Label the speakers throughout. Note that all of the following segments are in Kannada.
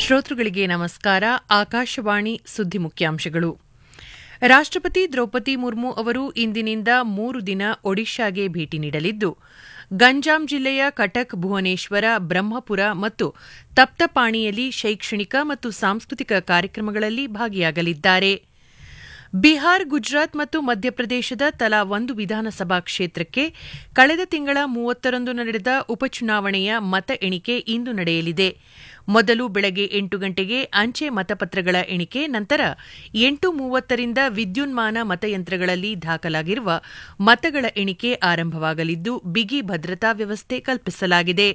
Speaker 1: ಶ್ರೋತೃಗಳಿಗೆ ನಮಸ್ಕಾರ. ಆಕಾಶವಾಣಿ ಸುದ್ದಿ ಮುಖ್ಯಾಂಶಗಳು. ರಾಷ್ಟ್ರಪತಿ ದ್ರೌಪದಿ ಮುರ್ಮು ಅವರು ಇಂದಿನಿಂದ 3 ದಿನ ಒಡಿಶಾಗೆ ಭೇಟಿ ನೀಡಲಿದ್ದು, ಗಂಜಾಂ ಜಿಲ್ಲೆಯ ಕಟಕ್, ಭುವನೇಶ್ವರ, ಬ್ರಹ್ಮಪುರ ಮತ್ತು ತಪ್ತಪಾಣಿಯಲ್ಲಿ ಶೈಕ್ಷಣಿಕ ಮತ್ತು ಸಾಂಸ್ಕೃತಿಕ ಕಾರ್ಯಕ್ರಮಗಳಲ್ಲಿ ಭಾಗಿಯಾಗಲಿದ್ದಾರೆ. ಬಿಹಾರ್, ಗುಜರಾತ್ ಮತ್ತು ಮಧ್ಯಪ್ರದೇಶದ ತಲಾ ಒಂದು ವಿಧಾನಸಭಾ ಕ್ಷೇತ್ರಕ್ಕೆ ಕಳೆದ ತಿಂಗಳ 30ರಂದು ನಡೆದ ಉಪಚುನಾವಣೆಯ ಮತ ಎಣಿಕೆ ಇಂದು ನಡೆಯಲಿದೆ. ಮೊದಲು ಬೆಳಗ್ಗೆ 8 ಗಂಟೆಗೆ ಅಂಚೆ ಮತಪತ್ರಗಳ ಎಣಿಕೆ, ನಂತರ 8:30ರಿಂದ ವಿದ್ಯುನ್ಮಾನ ಮತಯಂತ್ರಗಳಲ್ಲಿ ದಾಖಲಾಗಿರುವ ಮತಗಳ ಎಣಿಕೆ ಆರಂಭವಾಗಲಿದ್ದು, ಬಿಗಿ ಭದ್ರತಾ ವ್ಯವಸ್ಥೆ ಕಲ್ಪಿಸಲಾಗಿದೆ.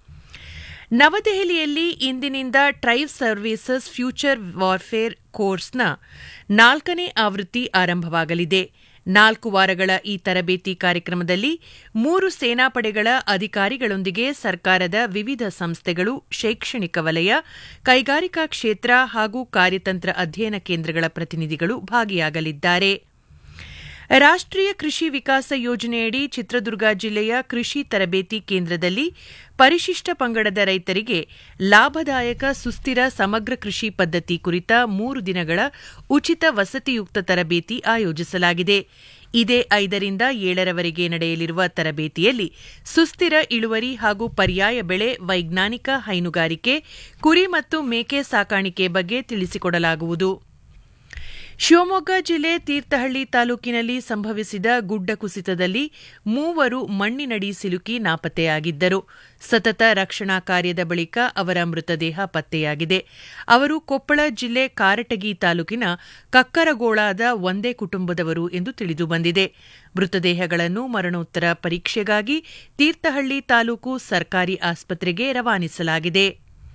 Speaker 1: ನವದೆಹಲಿಯಲ್ಲಿ ಇಂದಿನಿಂದ ಟ್ರೈಬ್ ಸರ್ವೀಸಸ್ ಫ್ಯೂಚರ್ ವಾರ್ಫೇರ್ ಕೋರ್ಸ್ನ 4ನೇ ಆವೃತ್ತಿ ಆರಂಭವಾಗಲಿದೆ. 4 ವಾರಗಳ ಈ ತರಬೇತಿ ಕಾರ್ಯಕ್ರಮದಲ್ಲಿ 3 ಸೇನಾಪಡೆಗಳ ಅಧಿಕಾರಿಗಳೊಂದಿಗೆ ಸರ್ಕಾರದ ವಿವಿಧ ಸಂಸ್ಥೆಗಳು, ಶೈಕ್ಷಣಿಕ ವಲಯ, ಕೈಗಾರಿಕಾ ಕ್ಷೇತ್ರ ಹಾಗೂ ಕಾರ್ಯತಂತ್ರ ಅಧ್ಯಯನ ಕೇಂದ್ರಗಳ ಪ್ರತಿನಿಧಿಗಳು ಭಾಗಿಯಾಗಲಿದ್ದಾರೆ. ರಾಷ್ಟ್ರೀಯ ಕೃಷಿ ವಿಕಾಸ ಯೋಜನೆಯಡಿ ಚಿತ್ರದುರ್ಗ ಜಿಲ್ಲೆಯ ಕೃಷಿ ತರಬೇತಿ ಕೇಂದ್ರದಲ್ಲಿ ಪರಿಶಿಷ್ಟ ಪಂಗಡದ ರೈತರಿಗೆ ಲಾಭದಾಯಕ ಸುಸ್ಥಿರ ಸಮಗ್ರ ಕೃಷಿ ಪದ್ಧತಿ ಕುರಿತ 3 ದಿನಗಳ ಉಚಿತ ವಸತಿಯುಕ್ತ ತರಬೇತಿ ಆಯೋಜಿಸಲಾಗಿದೆ. ಇದೇ 5ರಿಂದ 7ರವರೆಗೆ ನಡೆಯಲಿರುವ ತರಬೇತಿಯಲ್ಲಿ ಸುಸ್ಥಿರ ಇಳುವರಿ ಹಾಗೂ ಪರ್ಯಾಯ ಬೆಳೆ, ವೈಜ್ಞಾನಿಕ ಹೈನುಗಾರಿಕೆ, ಕುರಿ ಮತ್ತು ಮೇಕೆ ಸಾಕಾಣಿಕೆ ಬಗ್ಗೆ ತಿಳಿಸಿಕೊಡಲಾಗುವುದು. ಶಿವಮೊಗ್ಗ ಜಿಲ್ಲೆ ತೀರ್ಥಹಳ್ಳಿ ತಾಲೂಕಿನಲ್ಲಿ ಸಂಭವಿಸಿದ ಗುಡ್ಡ ಕುಸಿತದಲ್ಲಿ 3 ಮಣ್ಣಿನಡಿ ಸಿಲುಕಿ ನಾಪತ್ತೆಯಾಗಿದ್ದರು. ಸತತ ರಕ್ಷಣಾ ಕಾರ್ಯದ ಬಳಿಕ ಅವರ ಮೃತದೇಹ ಪತ್ತೆಯಾಗಿದೆ. ಅವರು ಕೊಪ್ಪಳ ಜಿಲ್ಲೆ ಕಾರಟಗಿ ತಾಲೂಕಿನ ಕಕ್ಕರಗೋಳಾದ ಒಂದೇ ಕುಟುಂಬದವರು ಎಂದು ತಿಳಿದುಬಂದಿದೆ. ಮೃತದೇಹಗಳನ್ನು ಮರಣೋತ್ತರ ಪರೀಕ್ಷೆಗಾಗಿ ತೀರ್ಥಹಳ್ಳಿ ತಾಲೂಕು ಸರ್ಕಾರಿ ಆಸ್ಪತ್ರೆಗೆ ರವಾನಿಸಲಾಗಿದೆ.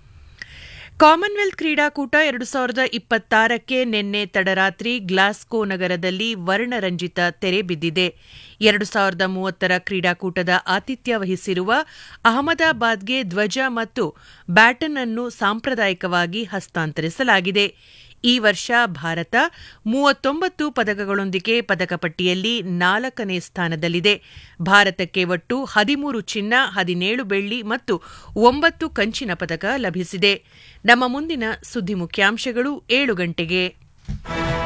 Speaker 1: ಕಾಮನ್ವೆಲ್ತ್ ಕ್ರೀಡಾಕೂಟ 2026ಕ್ಕೆ ನಿನ್ನೆ ತಡರಾತ್ರಿ ಗ್ಲಾಸ್ಗೋ ನಗರದಲ್ಲಿ ವರ್ಣರಂಜಿತ ತೆರೆ ಬಿದ್ದಿದೆ. 2030ರ ಕ್ರೀಡಾಕೂಟದ ಆತಿಥ್ಯ ವಹಿಸಿರುವ ಅಹಮದಾಬಾದ್ಗೆ ಧ್ವಜ ಮತ್ತು ಬ್ಯಾಟನ್ ಅನ್ನು ಸಾಂಪ್ರದಾಯಿಕವಾಗಿ ಹಸ್ತಾಂತರಿಸಲಾಗಿದೆ. ಈ ವರ್ಷ ಭಾರತ 39 ಪದಕಗಳೊಂದಿಗೆ ಪದಕ ಪಟ್ಟಿಯಲ್ಲಿ 4ನೇ ಸ್ಥಾನದಲ್ಲಿದೆ. ಭಾರತಕ್ಕೆ ಒಟ್ಟು 13 ಚಿನ್ನ, 17 ಬೆಳ್ಳಿ ಮತ್ತು 9 ಕಂಚಿನ ಪದಕ ಲಭಿಸಿದೆ. ನಮ್ಮ ಮುಂದಿನ ಸುದ್ದಿ ಮುಖ್ಯಾಂಶಗಳು 7 ಗಂಟೆಗೆ.